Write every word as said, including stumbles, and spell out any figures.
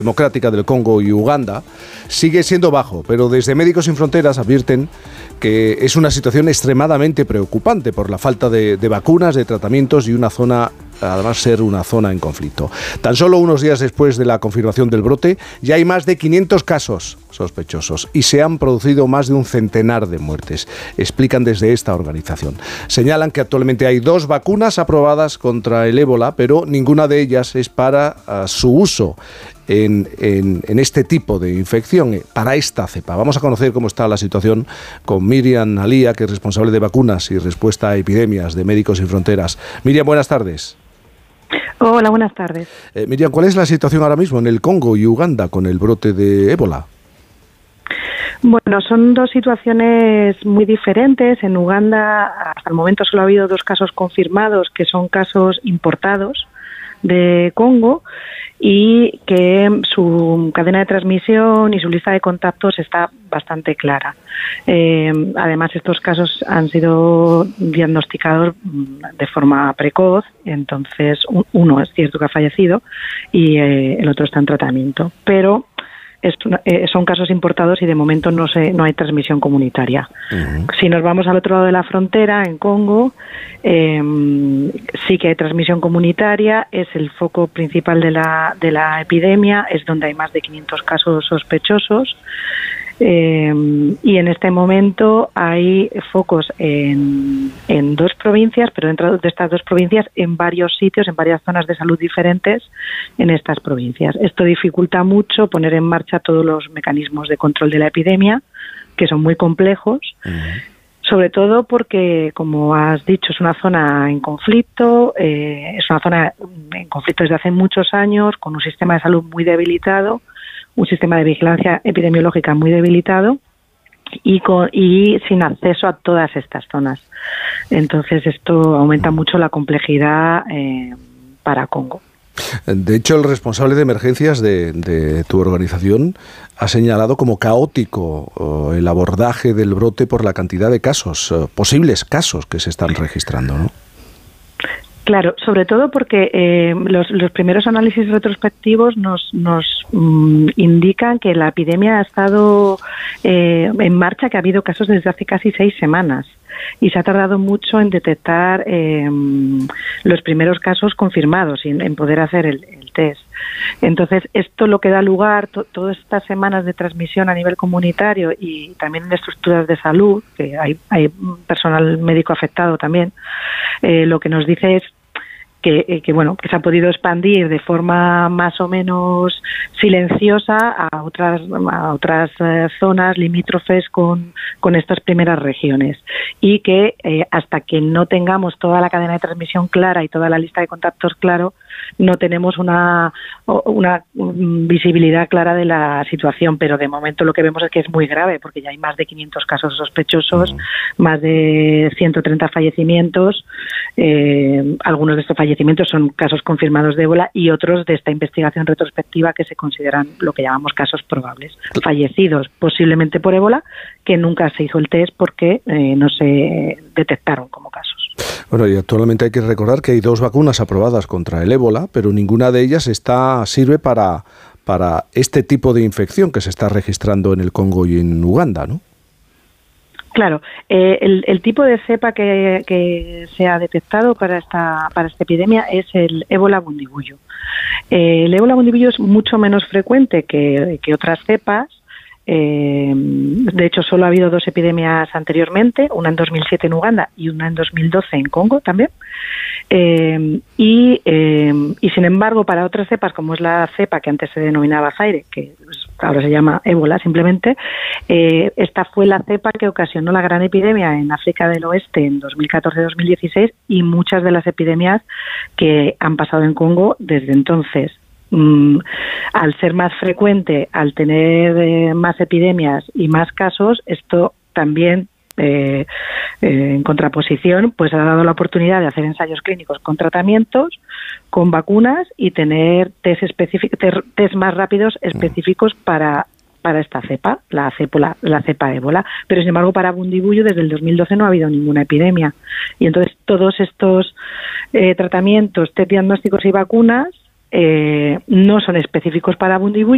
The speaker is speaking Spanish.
Democrática del Congo y Uganda sigue siendo bajo, pero desde Médicos Sin Fronteras advierten que es una situación extremadamente preocupante por la falta de, de vacunas, de tratamientos y una zona, además ser una zona en conflicto. Tan solo unos días después de la confirmación del brote, ya hay más de quinientos casos sospechosos y se han producido más de un centenar de muertes, explican desde esta organización. Señalan que actualmente hay dos vacunas aprobadas contra el ébola, pero ninguna de ellas es para uh, su uso En, en, en este tipo de infección, para esta cepa. Vamos a conocer cómo está la situación con Miriam Alía, que es responsable de vacunas y respuesta a epidemias de Médicos Sin Fronteras. Miriam, buenas tardes. Hola, buenas tardes. Eh, Miriam, ¿cuál es la situación ahora mismo en el Congo y Uganda con el brote de ébola? Bueno, son dos situaciones muy diferentes. En Uganda, hasta el momento solo ha habido dos casos confirmados, que son casos importados de Congo, y que su cadena de transmisión y su lista de contactos está bastante clara. Eh, además, estos casos han sido diagnosticados de forma precoz, entonces uno es cierto que ha fallecido y eh, el otro está en tratamiento, pero es una, eh, son casos importados y de momento no se, no hay transmisión comunitaria. Uh-huh. Si nos vamos al otro lado de la frontera, en Congo, eh, sí que hay transmisión comunitaria, es el foco principal de la, de la epidemia, es donde hay más de quinientos casos sospechosos. Eh, y en este momento hay focos en, en dos provincias, pero dentro de estas dos provincias en varios sitios, en varias zonas de salud diferentes en estas provincias. Esto dificulta mucho poner en marcha todos los mecanismos de control de la epidemia, que son muy complejos, uh-huh. Sobre todo porque, como has dicho, es una zona en conflicto, eh, es una zona en conflicto desde hace muchos años, con un sistema de salud muy debilitado, un sistema de vigilancia epidemiológica muy debilitado y, con, y sin acceso a todas estas zonas. Entonces esto aumenta mucho la complejidad eh, para Congo. De hecho, el responsable de emergencias de, de tu organización ha señalado como caótico uh, el abordaje del brote por la cantidad de casos, uh, posibles casos que se están registrando, ¿no? Claro, sobre todo porque eh, los, los primeros análisis retrospectivos nos, nos mm, indican que la epidemia ha estado eh, en marcha, que ha habido casos desde hace casi seis semanas y se ha tardado mucho en detectar eh, los primeros casos confirmados y en, en poder hacer el, el test. Entonces, esto lo que da lugar, to, todas estas semanas de transmisión a nivel comunitario y también en estructuras de salud, que hay, hay personal médico afectado también, eh, lo que nos dice es que, eh, que bueno, que se ha podido expandir de forma más o menos silenciosa a otras a otras eh, zonas limítrofes con, con estas primeras regiones y que eh, hasta que no tengamos toda la cadena de transmisión clara y toda la lista de contactos claro, no tenemos una, una visibilidad clara de la situación, pero de momento lo que vemos es que es muy grave porque ya hay más de quinientos casos sospechosos, uh-huh. más de ciento treinta fallecimientos, eh, algunos de estos fallecimientos son casos confirmados de ébola y otros de esta investigación retrospectiva que se consideran lo que llamamos casos probables, fallecidos posiblemente por ébola, que nunca se hizo el test porque eh, no se detectaron como casos. Bueno, y actualmente hay que recordar que hay dos vacunas aprobadas contra el ébola, pero ninguna de ellas está sirve para, para este tipo de infección que se está registrando en el Congo y en Uganda, ¿no? Claro, eh, el, el tipo de cepa que, que se ha detectado para esta para esta epidemia es el ébola bundibugyo. Eh, el ébola bundibugyo es mucho menos frecuente que, que otras cepas. Eh, de hecho, solo ha habido dos epidemias anteriormente, una en dos mil siete en Uganda y una en dos mil doce en Congo también. Eh, y, eh, y sin embargo, para otras cepas, como es la cepa que antes se denominaba Zaire, que ahora se llama ébola simplemente, eh, esta fue la cepa que ocasionó la gran epidemia en África del Oeste en dos mil catorce dos mil dieciséis y muchas de las epidemias que han pasado en Congo desde entonces. Mm, al ser más frecuente, al tener eh, más epidemias y más casos, esto también eh, eh, en contraposición pues ha dado la oportunidad de hacer ensayos clínicos con tratamientos, con vacunas y tener test, específic- test más rápidos específicos para para esta cepa, la cepa, la cepa ébola, pero sin embargo para bundibugyo desde el dos mil doce no ha habido ninguna epidemia y entonces todos estos eh, tratamientos, test diagnósticos y vacunas Eh, no son específicos para bundibugyo,